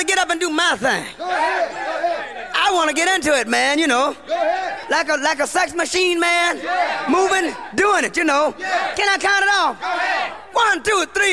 get up and do my thing. Go ahead. I want to get into it, man, you know. Go ahead. Like a sex machine, man. Yeah. Moving, doing it, you know. Yeah. Can I count it off? Go ahead. 1, 2, 3.